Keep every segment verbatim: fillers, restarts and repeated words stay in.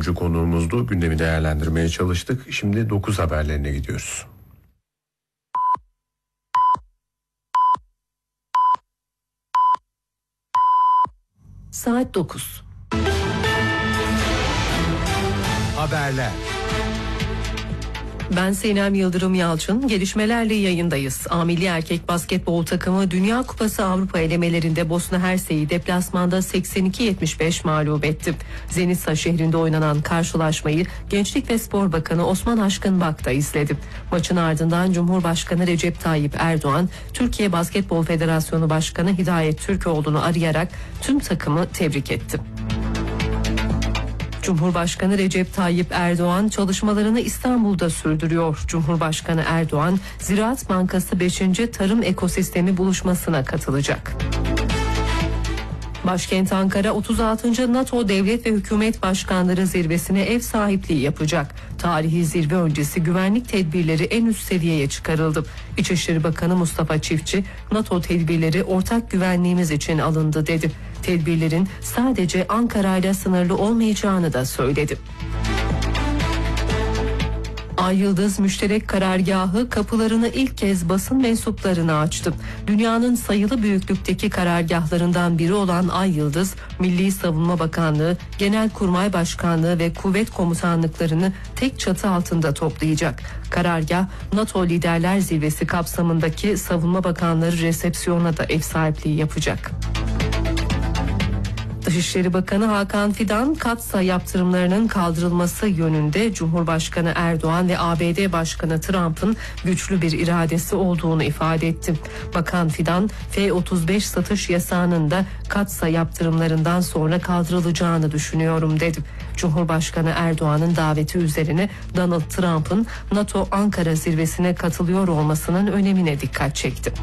yorumcu konuğumuzdu. Gündemi değerlendirmeye çalıştık. Şimdi dokuz haberlerine gidiyoruz. Saat dokuz. Haberler. Ben Sinem Yıldırım Yalçın. Gelişmelerle yayındayız. A Milli Erkek Basketbol takımı Dünya Kupası Avrupa elemelerinde Bosna Hersek'i deplasmanda seksen iki yetmiş beş mağlup etti. Zenitsa şehrinde oynanan karşılaşmayı Gençlik ve Spor Bakanı Osman Aşkın Bak da izledi. Maçın ardından Cumhurbaşkanı Recep Tayyip Erdoğan, Türkiye Basketbol Federasyonu Başkanı Hidayet Türkoğlu'nu arayarak tüm takımı tebrik etti. Cumhurbaşkanı Recep Tayyip Erdoğan çalışmalarını İstanbul'da sürdürüyor. Cumhurbaşkanı Erdoğan, Ziraat Bankası beşinci Tarım Ekosistemi buluşmasına katılacak. Başkent Ankara otuz altıncı NATO Devlet ve Hükümet Başkanları Zirvesi'ne ev sahipliği yapacak. Tarihi zirve öncesi güvenlik tedbirleri en üst seviyeye çıkarıldı. İçişleri Bakanı Mustafa Çiftçi, NATO tedbirleri ortak güvenliğimiz için alındı dedi. Tedbirlerin sadece Ankara'yla sınırlı olmayacağını da söyledi. Ay Yıldız Müşterek Karargahı kapılarını ilk kez basın mensuplarına açtı. Dünyanın sayılı büyüklükteki karargahlarından biri olan Ay Yıldız, Milli Savunma Bakanlığı, Genelkurmay Başkanlığı ve Kuvvet Komutanlıklarını tek çatı altında toplayacak. Karargah, NATO Liderler Zirvesi kapsamındaki Savunma Bakanları resepsiyonuna da ev sahipliği yapacak. Dışişleri Bakanı Hakan Fidan, Katsa yaptırımlarının kaldırılması yönünde Cumhurbaşkanı Erdoğan ve A B D Başkanı Trump'ın güçlü bir iradesi olduğunu ifade etti. Bakan Fidan, F otuz beş satış yasağının da Katsa yaptırımlarından sonra kaldırılacağını düşünüyorum dedi. Cumhurbaşkanı Erdoğan'ın daveti üzerine Donald Trump'ın NATO Ankara zirvesine katılıyor olmasının önemine dikkat çekti.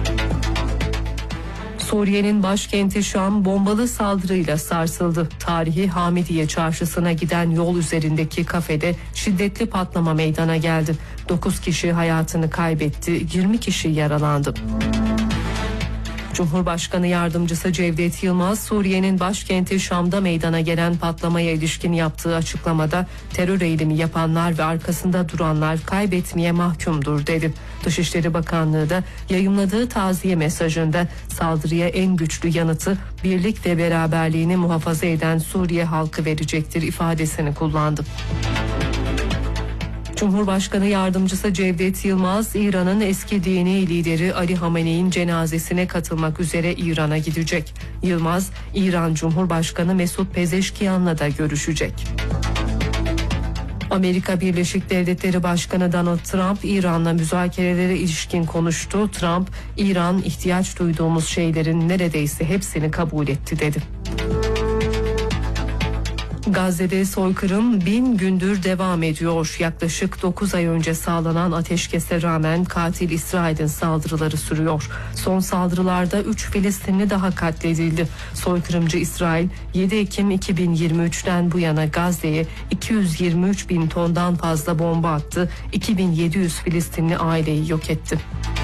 Suriye'nin başkenti Şam bombalı saldırıyla sarsıldı. Tarihi Hamidiye Çarşısı'na giden yol üzerindeki kafede şiddetli patlama meydana geldi. dokuz kişi hayatını kaybetti, yirmi kişi yaralandı. Cumhurbaşkanı Yardımcısı Cevdet Yılmaz, Suriye'nin başkenti Şam'da meydana gelen patlamaya ilişkin yaptığı açıklamada terör eylemi yapanlar ve arkasında duranlar kaybetmeye mahkumdur dedi. Dışişleri Bakanlığı da yayımladığı taziye mesajında saldırıya en güçlü yanıtı birlik ve beraberliğini muhafaza eden Suriye halkı verecektir ifadesini kullandı. Cumhurbaşkanı Yardımcısı Cevdet Yılmaz, İran'ın eski dini lideri Ali Hamenei'nin cenazesine katılmak üzere İran'a gidecek. Yılmaz, İran Cumhurbaşkanı Mesut Pezeşkiyan'la da görüşecek. Amerika Birleşik Devletleri Başkanı Donald Trump, İran'la müzakerelere ilişkin konuştu. Trump, İran ihtiyaç duyduğumuz şeylerin neredeyse hepsini kabul etti dedi. Gazze'de soykırım bin gündür devam ediyor. Yaklaşık dokuz ay önce sağlanan ateşkese rağmen katil İsrail'in saldırıları sürüyor. Son saldırılarda üç Filistinli daha katledildi. Soykırımcı İsrail yedi Ekim iki bin yirmi üçten bu yana Gazze'ye iki yüz yirmi üç bin tondan fazla bomba attı. iki bin yedi yüz Filistinli aileyi yok etti.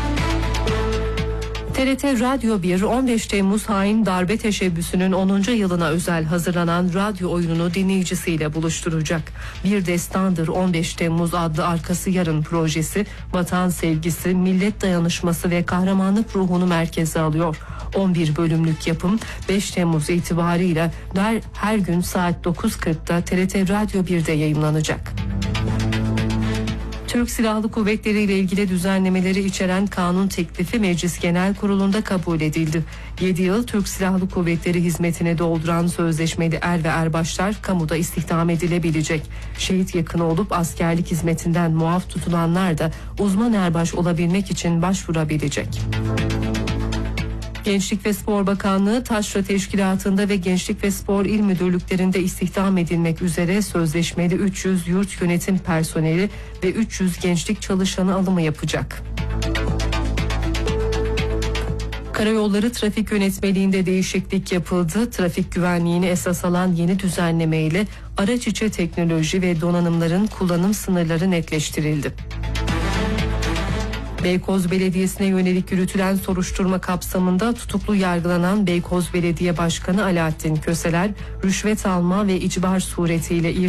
T R T Radyo bir on beş Temmuz hain darbe teşebbüsünün onuncu yılına özel hazırlanan radyo oyununu dinleyicisiyle buluşturacak. Bir Destandır on beş Temmuz adlı Arkası Yarın projesi vatan sevgisi, millet dayanışması ve kahramanlık ruhunu merkeze alıyor. on bir bölümlük yapım beş Temmuz itibarıyla her, her gün saat dokuz kırkta T R T Radyo birde yayınlanacak. Türk Silahlı Kuvvetleri ile ilgili düzenlemeleri içeren kanun teklifi Meclis Genel Kurulu'nda kabul edildi. yedi yıl Türk Silahlı Kuvvetleri hizmetine dolduran sözleşmeli er ve erbaşlar kamuda istihdam edilebilecek. Şehit yakını olup askerlik hizmetinden muaf tutulanlar da uzman erbaş olabilmek için başvurabilecek. Gençlik ve Spor Bakanlığı Taşra Teşkilatı'nda ve Gençlik ve Spor İl Müdürlüklerinde istihdam edilmek üzere sözleşmeli üç yüz yurt yönetim personeli ve üç yüz gençlik çalışanı alımı yapacak. Karayolları Trafik Yönetmeliğinde değişiklik yapıldı. Trafik güvenliğini esas alan yeni düzenleme ile araç içi teknoloji ve donanımların kullanım sınırları netleştirildi. Beykoz Belediyesi'ne yönelik yürütülen soruşturma kapsamında tutuklu yargılanan Beykoz Belediye Başkanı Alaaddin Köseler, rüşvet alma ve icbar suretiyle